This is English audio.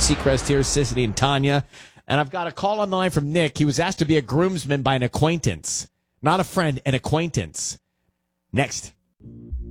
Seacrest here, Sissy and Tanya. And I've got a call on the line from Nick. He was asked to be a groomsman by an acquaintance. Not a friend, an acquaintance. Next.